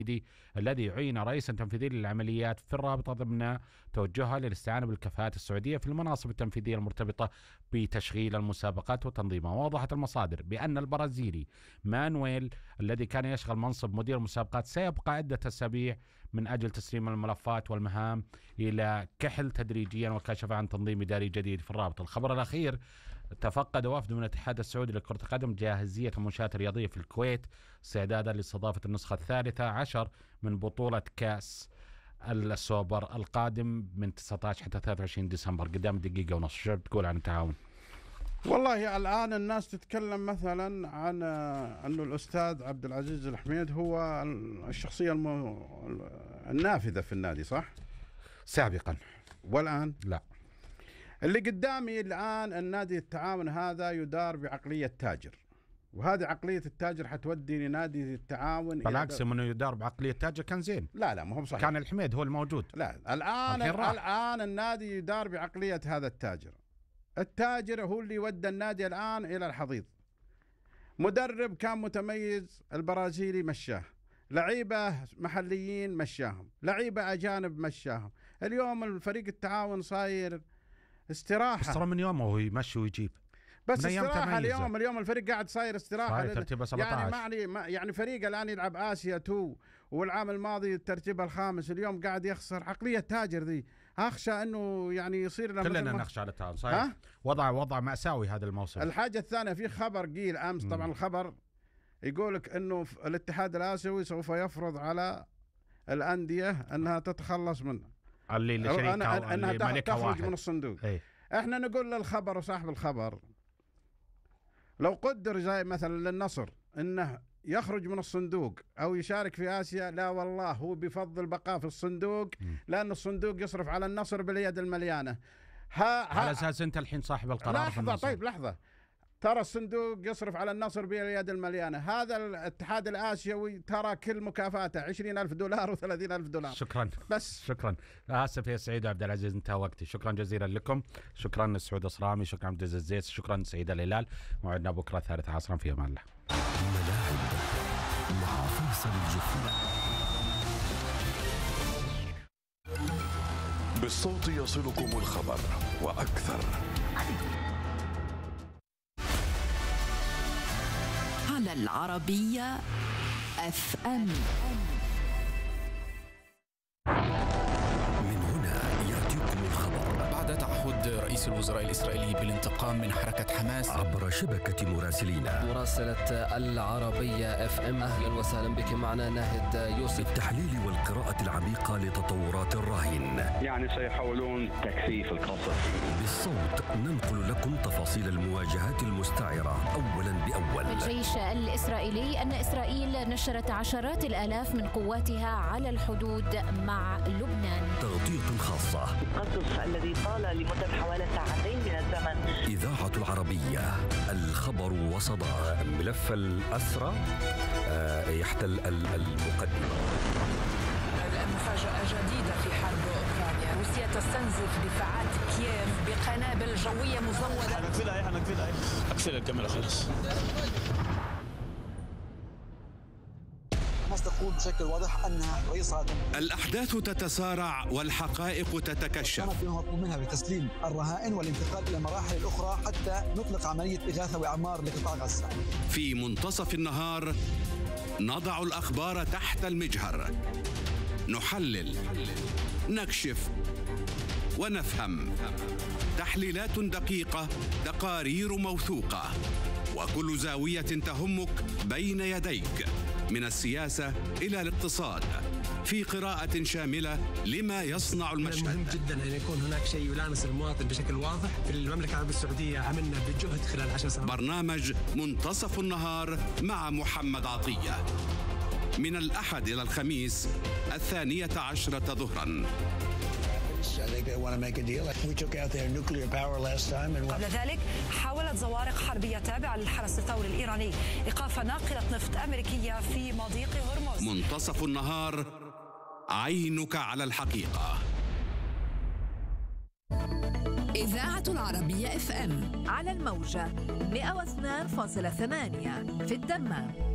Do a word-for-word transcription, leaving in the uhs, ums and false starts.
الذي عين رئيسا تنفيذيا للعمليات في الرابطة ضمن توجهها للاستعانة بالكفاءات السعودية في المناصب التنفيذية المرتبطة بتشغيل المسابقات وتنظيمها. ووضحت المصادر بأن البرازيلي مانويل الذي كان يشغل منصب مدير المسابقات سيبقى عدة أسابيع من أجل تسليم الملفات والمهام إلى كحل تدريجيا، وكشف عن تنظيم إداري جديد في الرابطة. الخبر الأخير: تفقد وفد من الاتحاد السعودي لكرة القدم جاهزية المنشآت الرياضية في الكويت استعدادا لاستضافة النسخة الثالثة عشر من بطولة كأس السوبر القادم من تسعة عشر حتى ثلاثة وعشرين ديسمبر. قدام دقيقة ونص، شو بتقول عن التعاون؟ والله الآن الناس تتكلم مثلا عن أنه الأستاذ عبد العزيز الحميد هو الشخصية المو... النافذة في النادي، صح؟ سابقا. والآن؟ لا. اللي قدامي الآن النادي التعاون هذا يدار بعقلية تاجر، وهذه عقلية التاجر حتودي لنادي التعاون. بالعكس منه يدار بعقلية تاجر كان زين. لا لا ما هو صحيح. كان الحميد هو الموجود. لا الآن الآن النادي يدار بعقلية هذا التاجر. التاجر هو اللي ودى النادي الآن إلى الحضيض. مدرب كان متميز البرازيلي مشاه، لعيبة محليين مشاهم، لعيبة أجانب مشاهم. اليوم الفريق التعاون صاير استراحة. بس ترى من يومه هو يمشي ويجيب. بس استراحة اليوم اليوم الفريق قاعد صاير استراحة. ترتيبه سبعة عشر. يعني معني يعني فريق الآن يلعب آسيا تو، والعام الماضي الترتيب الخامس، اليوم قاعد يخسر. عقلية تاجر ذي. أخشى أنه يعني يصير لنا كلنا نخشى على التعاون. صحيح. وضع وضع مأساوي هذا الموسم. الحاجة الثانية، في خبر قيل أمس، طبعا م. الخبر يقولك أنه الاتحاد الآسيوي سوف يفرض على الأندية أنها تتخلص منه، اللي اللي أنها, أنها تخرج واحد من الصندوق. ايه؟ احنا نقول للخبر وصاحب الخبر، لو قدر زي مثلا للنصر انه يخرج من الصندوق او يشارك في اسيا، لا والله هو بيفضل بقاء في الصندوق، لان الصندوق يصرف على النصر باليد المليانه. ها ها على اساس انت الحين صاحب القرار. لحظه طيب لحظه، ترى الصندوق يصرف على النصر باليد المليانة. هذا الاتحاد الآسيوي ترى كل مكافاته عشرين ألف دولار وثلاثين ألف دولار. شكرا. بس شكرا. آسف يا سعيد عبد العزيز، انتهى وقتي. شكرا جزيلا لكم. شكرا سعود الصرامي، شكرا عبد العزيز الزيت، شكرا سعيد الهلال. موعدنا بكرة الثالث عصرا في أمان الله. ملاعب مع فيصل الجفري. بالصوت يصلكم الخبر وأكثر. على العربية اف ام. من هنا يأتيكم الخبر. بعد تعهد رئيس الوزراء الإسرائيلي بالانتقام من حركة حماس عبر شبكة مراسلين. مراسلة العربية اف ام، أهلا وسهلا بك. معنا ناهد يوسف. التحليل والقراءة العميقة لتطورات الراهن. يعني سيحاولون تكثيف القصف. بالصوت ننقل لكم تفاصيل المواجهات المستعرة أولا بأول. الجيش الإسرائيلي أن إسرائيل نشرت عشرات الآلاف من قواتها على الحدود مع لبنان. تغطية خاصة. القصف الذي طال لمدة حوالي ساعتين من الزمن. إذاعة العربية، الخبر وصدى. ملف الأسرى يحتل المقدمة. مفاجأة جديدة في حرب أوكرانيا. روسيا تستنزف دفاعات كييف بقنابل جوية مزودة. هنقفلها ايه هنقفلها ايه اقفل الكاميرا خلاص. تقول بشكل واضح أنها رئيس هذا. الأحداث تتسارع والحقائق تتكشف. كانت مطلوب منها بتسليم الرهائن والانتقال إلى مراحل أخرى حتى نطلق عملية إغاثة وإعمار لقطاع غزة. في منتصف النهار نضع الأخبار تحت المجهر، نحلل، نكشف ونفهم. تحليلات دقيقة، تقارير موثوقة، وكل زاوية تهمك بين يديك، من السياسة إلى الاقتصاد، في قراءة شاملة لما يصنع المشهد. مهم جدا أن يكون هناك شيء يلامس المواطن بشكل واضح. في المملكة العربية السعودية عملنا بجهد خلال عشر سنوات. برنامج منتصف النهار مع محمد عطية، من الأحد إلى الخميس الثانية عشرة ظهرا. قبل ذلك حاولت زوارق حربية تابعة للحرس الثوري الإيراني إيقاف ناقلة نفط أمريكية في مضيق هرمز. منتصف النهار، عينك على الحقيقة. إذاعة العربية اف ام على الموجة مئة واثنين فاصلة ثمانية في الدمام.